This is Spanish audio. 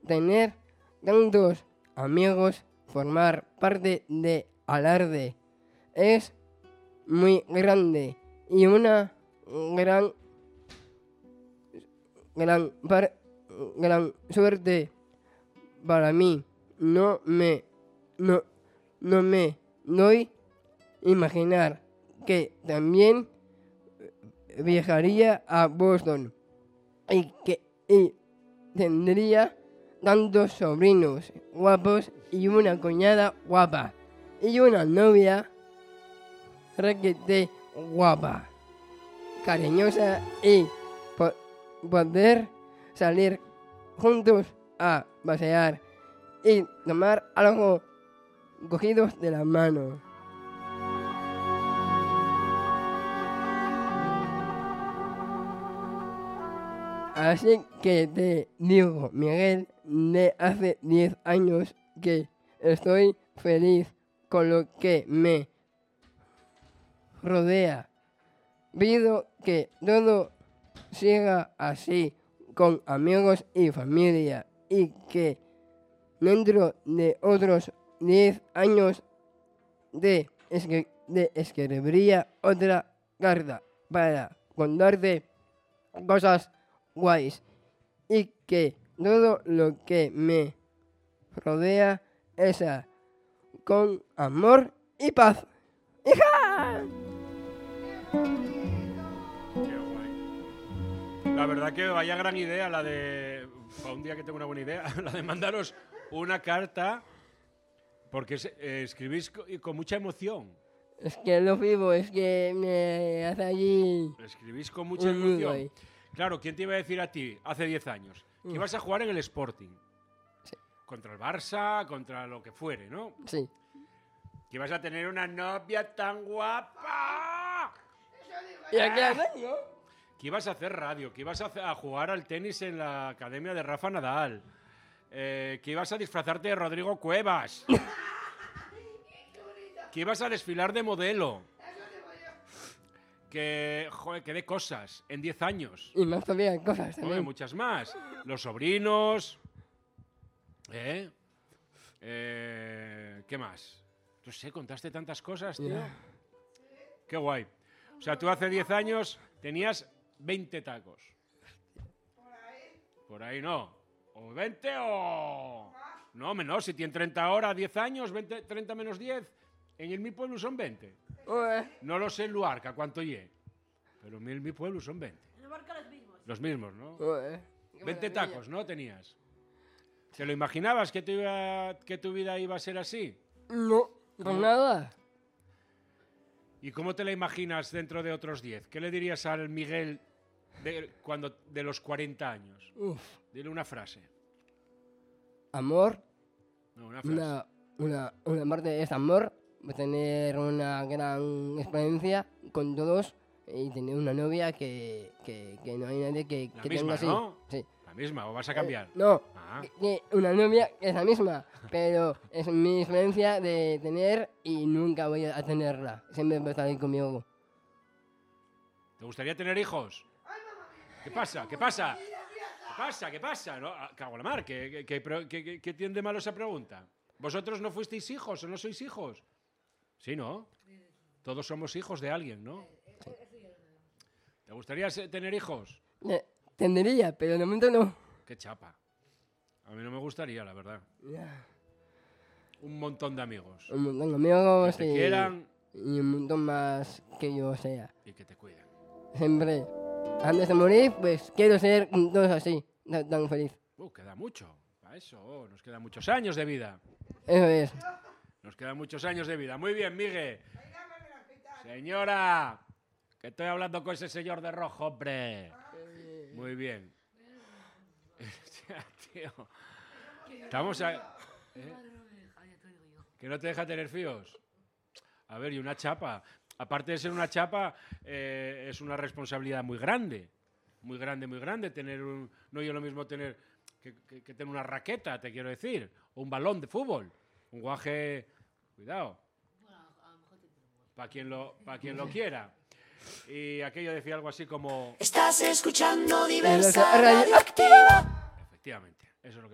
tener tantos amigos, formar parte de Alarde es muy grande y una gran suerte para mí. No me doy imaginar que también viajaría a Boston y tendría tantos sobrinos guapos y una cuñada guapa y una novia requete guapa, cariñosa y poder salir juntos a pasear y tomar algo cogidos de la mano. Así que te digo, Miguel, de hace 10 años que estoy feliz con lo que me rodea. Pido que todo siga así, con amigos y familia, y que dentro de otros 10 años escribiría otra carta para contarte cosas guays y que todo lo que me rodea es con amor y paz. ¡Hija! Qué guay. La verdad que vaya gran idea la de... Para un día que tengo una buena idea, la de mandaros una carta, porque escribís con mucha emoción. Es que lo vivo, es que me hace allí... Escribís con mucha emoción. Claro, ¿quién te iba a decir a ti hace 10 años? Que ibas a jugar en el Sporting. Sí. Contra el Barça, contra lo que fuere, ¿no? Sí. Que ibas a tener una novia tan guapa. ¿Y a qué haces, no? Que ibas a hacer radio, que ibas a jugar al tenis en la academia de Rafa Nadal. Que ibas a disfrazarte de Rodrigo Cuevas. Que ibas a desfilar de modelo. Que, joder, que de cosas en 10 años. Y más todavía cosas también. Joder, muchas más. Los sobrinos. ¿Qué más? No sé, contaste tantas cosas, tío. Yeah. Qué guay. O sea, tú hace 10 años tenías 20 tacos. Por ahí no. O 20 o... No, menos. Si tienen 30 ahora, 10 años, 20, 30 menos 10. En mi pueblo son 20. No lo sé en Luarca cuánto lle. Pero en mi pueblo son 20. En Luarca los mismos. Los mismos, ¿no? 20 tacos, ¿no? Tenías. ¿Te lo imaginabas que tu vida iba a ser así? No, con nada. ¿Y cómo te la imaginas dentro de otros 10? ¿Qué le dirías al Miguel de los 40 años? Uf. Dile una frase. Amor. No, una frase. Una parte es amor. Tener una gran experiencia con todos y tener una novia que no hay nadie que tenga así. ¿No? Sí. La misma, ¿o vas a cambiar? No, Ah. que una novia es la misma, pero es mi experiencia de tener y nunca voy a tenerla. Siempre va a estar ahí conmigo. ¿Te gustaría tener hijos? ¿Qué pasa? ¿Qué pasa? ¿Qué pasa? ¿Qué pasa? No, cago en la mar. ¿Qué tiene de malo esa pregunta? ¿Vosotros no fuisteis hijos o no sois hijos? Sí, ¿no? Todos somos hijos de alguien, ¿no? ¿Te gustaría tener hijos? Tendría, pero de momento no. Qué chapa. A mí no me gustaría, la verdad. Yeah. Un montón de amigos. Un montón de amigos Que te quieran y un montón más que yo sea. y que te cuiden. Siempre, antes de morir, pues quiero ser todos así, tan feliz. Queda mucho. Para eso, nos quedan muchos años de vida. Eso es. Nos quedan muchos años de vida. Muy bien, Miguel. Señora, que estoy hablando con ese señor de rojo, hombre. Muy bien. Tío. Estamos a... ¿Que no te deja tener fíos? A ver, y una chapa. Aparte de ser una chapa, es una responsabilidad muy grande. Muy grande, muy grande. No es lo mismo tener que tener una raqueta, te quiero decir. O un balón de fútbol. Un guaje... Cuidado. Para quien lo quiera. Y aquello decía algo así como... Estás escuchando Diversa Radioactiva. Efectivamente, eso es lo que